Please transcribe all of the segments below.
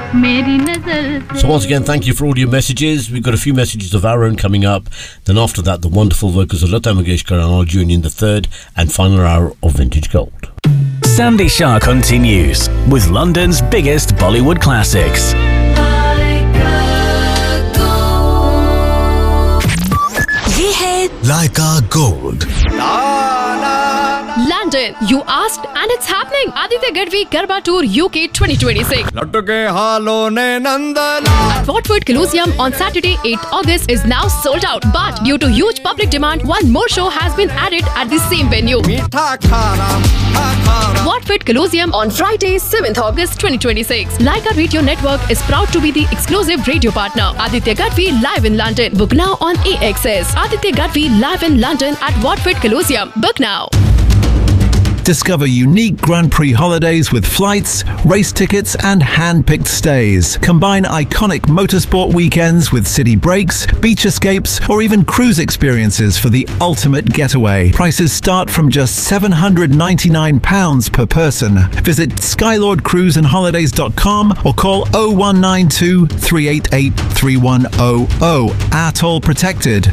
So once again, thank you for all your messages. We've got a few messages of our own coming up. Then after that, the wonderful vocals of Lata Mangeshkar and Al Juni in the third and final hour of Vintage Gold. Sandy Shah continues with London's biggest Bollywood classics. ये है Laika Gold. London, you asked, and it's happening. Aditya Gadvi Garba Tour UK 2026. At Watford Colosseum on Saturday, 8th August is now sold out. But due to huge public demand, one more show has been added at the same venue. Watford Colosseum on Friday, 7th August 2026. Laika Radio Network is proud to be the exclusive radio partner. Aditya Gadvi live in London. Book now on AXS. Aditya Gadvi live in London at Watford Colosseum. Book now. Discover unique Grand Prix holidays with flights, race tickets and hand-picked stays. Combine iconic motorsport weekends with city breaks, beach escapes or even cruise experiences for the ultimate getaway. Prices start from just £799 per person. Visit skylordcruiseandholidays.com or call 0192 388 3100. Atoll protected.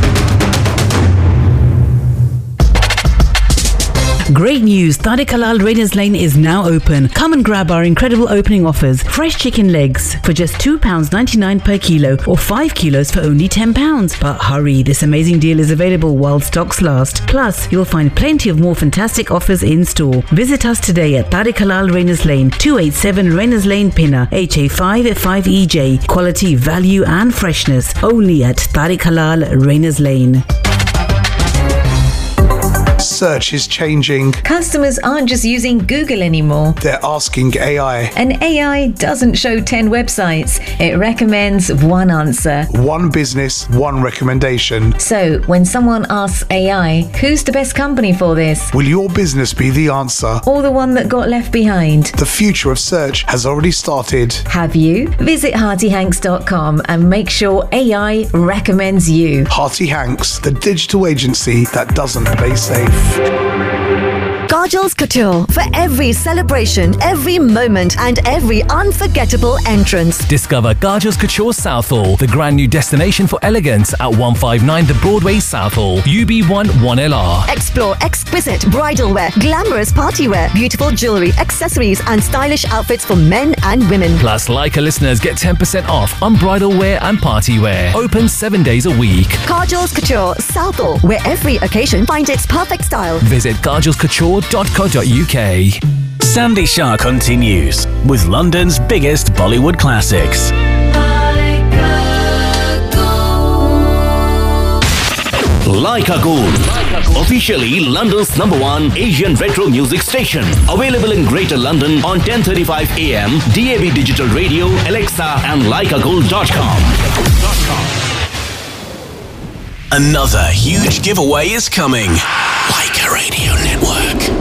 Great news! Tariq Halal Rainers Lane is now open. Come and grab our incredible opening offers. Fresh chicken legs for just £2.99 per kilo or 5 kilos for only £10. But hurry, this amazing deal is available while stocks last. Plus, you'll find plenty of more fantastic offers in store. Visit us today at Tariq Halal Rainers Lane, 287 Rainers Lane, Pinner, HA5 5EJ. Quality, value and freshness only at Tariq Halal Rainers Lane. Search is changing. Customers aren't just using Google anymore. They're asking AI. And AI doesn't show 10 websites. It recommends one answer. One business, one recommendation. So, when someone asks AI, who's the best company for this? Will your business be the answer? Or the one that got left behind? The future of search has already started. Have you? Visit HeartyHanks.com and make sure AI recommends you. Hearty Hanks, the digital agency that doesn't play safe. Kajal's Couture for every celebration, every moment and every unforgettable entrance. Discover Kajal's Couture Southall, the brand new destination for elegance at 159 The Broadway Southall, UB1 1LR. Explore exquisite bridal wear, glamorous party wear, beautiful jewelry, accessories and stylish outfits for men and women. Plus, Leica listeners get 10% off on bridal wear and party wear. Open 7 days a week. Kajal's Couture Southall, where every occasion finds its perfect style. Visit kajalscouture.co.uk. Sandy Shah continues with London's biggest Bollywood classics. Laika Gold, officially London's #1 Asian retro music station. Available in Greater London on 10:35 AM, DAB Digital Radio, Alexa and laikagold.com. Another huge giveaway is coming. Laika Radio Network.